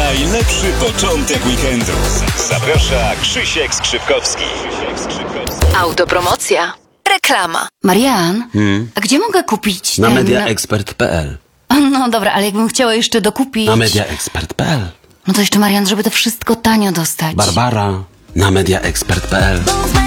najlepszy początek weekendu. Zaprasza Krzysiek Skrzypkowski. Autopromocja. Reklama. Marian, a gdzie mogę kupić Na mediaexpert.pl. No dobra, ale jakbym chciała jeszcze dokupić... Na mediaexpert.pl. No to jeszcze, Marian, żeby to wszystko tanio dostać. Barbara. Na mediaexpert.pl.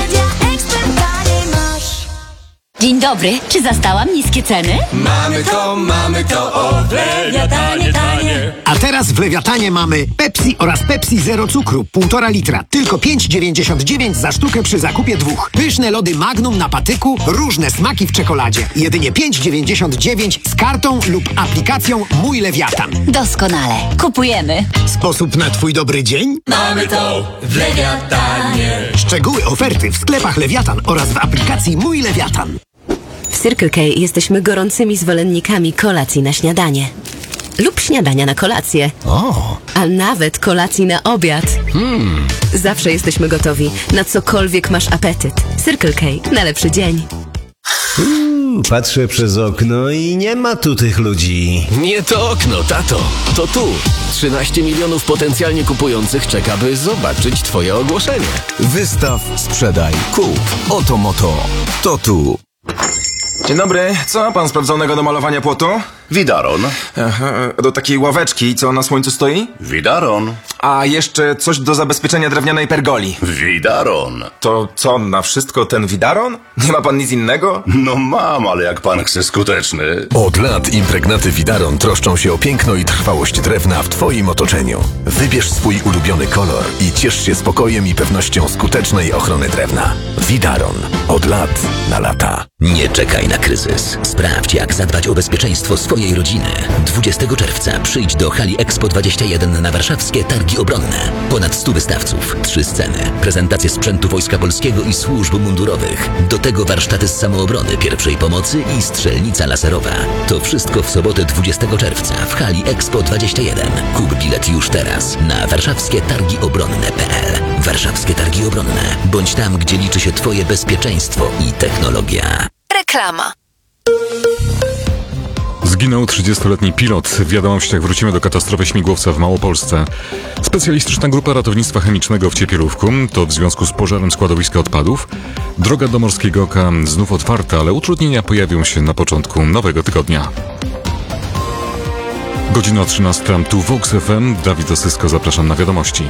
Dzień dobry, czy zastałam niskie ceny? Mamy to, o Lewiatanie, tanie. A teraz w Lewiatanie mamy Pepsi oraz Pepsi Zero cukru, 1,5 litra. Tylko 5,99 za sztukę przy zakupie 2. Pyszne lody Magnum na patyku, różne smaki w czekoladzie. Jedynie 5,99 z kartą lub aplikacją Mój Lewiatan. Doskonale, kupujemy. Sposób na twój dobry dzień? Mamy to w Lewiatanie. Szczegóły oferty w sklepach Lewiatan oraz w aplikacji Mój Lewiatan. W Circle K jesteśmy gorącymi zwolennikami kolacji na śniadanie. Lub śniadania na kolację. A nawet kolacji na obiad. Zawsze jesteśmy gotowi na cokolwiek masz apetyt. Circle K na lepszy dzień. Patrzę przez okno i nie ma tu tych ludzi. Nie to okno, tato. To tu. 13 milionów potencjalnie kupujących czeka, by zobaczyć twoje ogłoszenie. Wystaw, sprzedaj, kup. Oto moto. To tu. Dzień dobry, co ma pan sprawdzonego do malowania płotu? Widaron. Aha, do takiej ławeczki, co na słońcu stoi? Widaron. A jeszcze coś do zabezpieczenia drewnianej pergoli. Widaron. To co, na wszystko ten widaron? Nie ma pan nic innego? No mam, ale jak pan chce skuteczny. Od lat impregnaty Widaron troszczą się o piękno i trwałość drewna w twoim otoczeniu. Wybierz swój ulubiony kolor i ciesz się spokojem i pewnością skutecznej ochrony drewna. Widaron. Od lat na lata. Nie czekaj na kryzys. Sprawdź, jak zadbać o bezpieczeństwo swojej rodziny. 20 czerwca przyjdź do hali Expo 21 na warszawskie Targi Obronne. Ponad 100 wystawców, 3 sceny, prezentacje sprzętu Wojska Polskiego i służb mundurowych. Do tego warsztaty z samoobrony, pierwszej pomocy i strzelnica laserowa. To wszystko w sobotę 20 czerwca w hali Expo 21. Kup bilet już teraz na warszawskietargiobronne.pl. Warszawskie Targi Obronne. Bądź tam, gdzie liczy się twoje bezpieczeństwo i technologia. Reklama. Zginął 30-letni pilot. W wiadomościach wrócimy do katastrofy śmigłowca w Małopolsce. Specjalistyczna grupa ratownictwa chemicznego w Ciepielówku to w związku z pożarem składowiska odpadów. Droga do Morskiego Oka znów otwarta, ale utrudnienia pojawią się na początku nowego tygodnia. Godzina 13. Tu Vox FM. Dawid Osysko, zapraszam na wiadomości.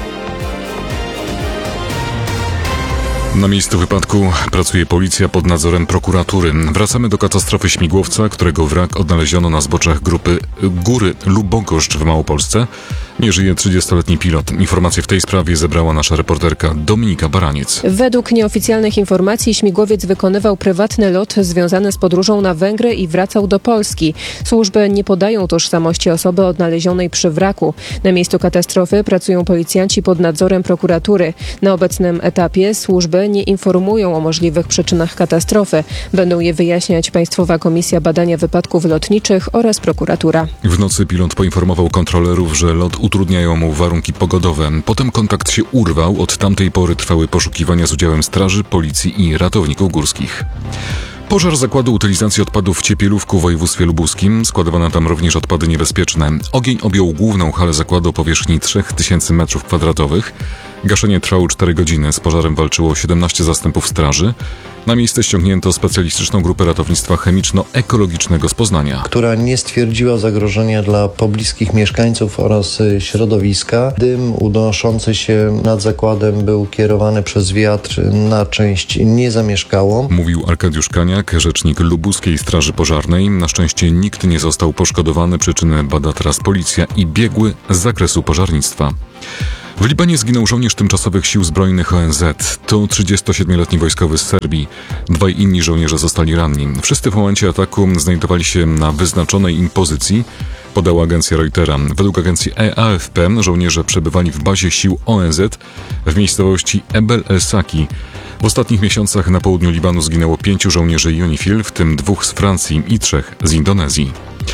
Na miejscu wypadku pracuje policja pod nadzorem prokuratury. Wracamy do katastrofy śmigłowca, którego wrak odnaleziono na zboczach grupy Góry Lubogoszcz w Małopolsce. Nie żyje 30-letni pilot. Informacje w tej sprawie zebrała nasza reporterka Dominika Baraniec. Według nieoficjalnych informacji śmigłowiec wykonywał prywatny lot związany z podróżą na Węgry i wracał do Polski. Służby nie podają tożsamości osoby odnalezionej przy wraku. Na miejscu katastrofy pracują policjanci pod nadzorem prokuratury. Na obecnym etapie służby nie informują o możliwych przyczynach katastrofy. Będą je wyjaśniać Państwowa Komisja Badania Wypadków Lotniczych oraz prokuratura. W nocy pilot poinformował kontrolerów, że lot utrudniają mu warunki pogodowe. Potem kontakt się urwał. Od tamtej pory trwały poszukiwania z udziałem straży, policji i ratowników górskich. Pożar zakładu utylizacji odpadów w Ciepielówku w województwie lubuskim. Składowane tam również odpady niebezpieczne. Ogień objął główną halę zakładu o powierzchni 3000 m2. Gaszenie trwało 4 godziny. Z pożarem walczyło 17 zastępów straży. Na miejsce ściągnięto specjalistyczną grupę ratownictwa chemiczno-ekologicznego z Poznania, która nie stwierdziła zagrożenia dla pobliskich mieszkańców oraz środowiska. Dym unoszący się nad zakładem był kierowany przez wiatr na część niezamieszkałą. Mówił Arkadiusz Kaniak, rzecznik Lubuskiej Straży Pożarnej. Na szczęście nikt nie został poszkodowany. Przyczyny bada teraz policja i biegły z zakresu pożarnictwa. W Libanie zginął żołnierz tymczasowych sił zbrojnych ONZ. To 37-letni wojskowy z Serbii. 2 inni żołnierze zostali ranni. Wszyscy w momencie ataku znajdowali się na wyznaczonej im pozycji, podała agencja Reutera. Według agencji AFP żołnierze przebywali w bazie sił ONZ w miejscowości Ebel el-Saki. W ostatnich miesiącach na południu Libanu zginęło 5 żołnierzy UNIFIL, w tym 2 z Francji i 3 z Indonezji.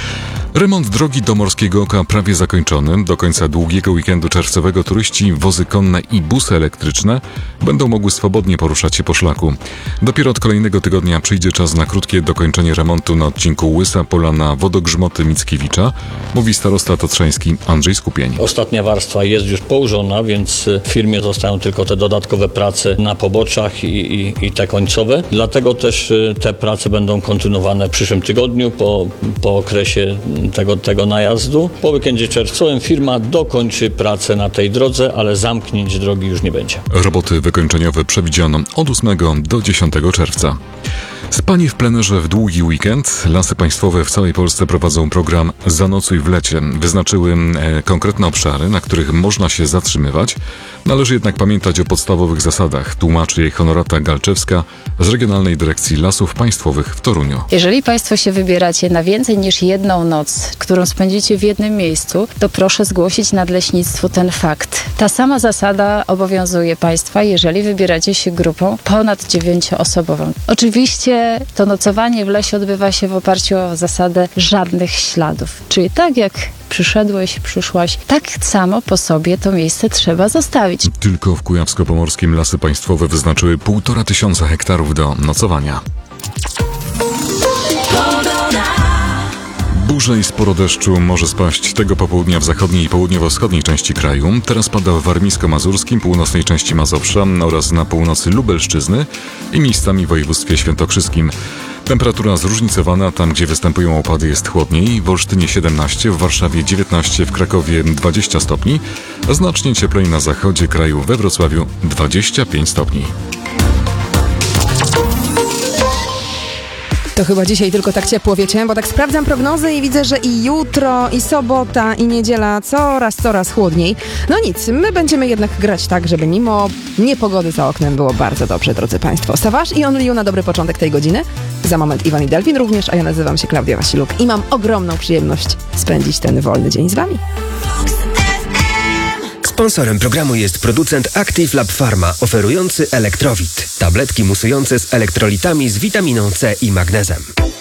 Remont drogi do Morskiego Oka prawie zakończony. Do końca długiego weekendu czerwcowego turyści, wozy konne i busy elektryczne będą mogły swobodnie poruszać się po szlaku. Dopiero od kolejnego tygodnia przyjdzie czas na krótkie dokończenie remontu na odcinku Łysa Pola na Wodogrzmoty Mickiewicza, mówi starosta tatrzański Andrzej Skupień. Ostatnia warstwa jest już położona, więc w firmie zostają tylko te dodatkowe prace na poboczach i te końcowe. Dlatego też te prace będą kontynuowane w przyszłym tygodniu po okresie tego najazdu. Po weekendzie czerwcowym firma dokończy pracę na tej drodze, ale zamknięć drogi już nie będzie. Roboty wykończeniowe przewidziano od 8 do 10 czerwca. Spanie w plenerze w długi weekend. Lasy Państwowe w całej Polsce prowadzą program Zanocuj w lecie. Wyznaczyły konkretne obszary, na których można się zatrzymywać. Należy jednak pamiętać o podstawowych zasadach, tłumaczy jej Honorata Galczewska z Regionalnej Dyrekcji Lasów Państwowych w Toruniu. Jeżeli Państwo się wybieracie na więcej niż jedną noc, którą spędzicie w jednym miejscu, to proszę zgłosić nadleśnictwu ten fakt. Ta sama zasada obowiązuje Państwa, jeżeli wybieracie się grupą ponad 9-osobową. Oczywiście to nocowanie w lesie odbywa się w oparciu o zasadę żadnych śladów. Czyli tak jak przyszłaś, tak samo po sobie to miejsce trzeba zostawić. Tylko w Kujawsko-Pomorskim Lasy Państwowe wyznaczyły 1500 hektarów do nocowania. Burze i sporo deszczu może spaść tego popołudnia w zachodniej i południowo-wschodniej części kraju. Teraz pada w warmińsko-mazurskim, północnej części Mazowsza oraz na północy Lubelszczyzny i miejscami w województwie świętokrzyskim. Temperatura zróżnicowana, tam gdzie występują opady jest chłodniej, w Olsztynie 17, w Warszawie 19, w Krakowie 20 stopni, a znacznie cieplej na zachodzie kraju, we Wrocławiu 25 stopni. To chyba dzisiaj tylko tak ciepło, wiecie, bo tak sprawdzam prognozy i widzę, że i jutro, i sobota, i niedziela coraz chłodniej. No nic, my będziemy jednak grać tak, żeby mimo niepogody za oknem było bardzo dobrze, drodzy Państwo. Sawasz i Only You na dobry początek tej godziny. Za moment Iwan i Delfin również, a ja nazywam się Klaudia Wasiluk i mam ogromną przyjemność spędzić ten wolny dzień z Wami. Sponsorem programu jest producent Active Lab Pharma, oferujący Elektrowit. Tabletki musujące z elektrolitami z witaminą C i magnezem.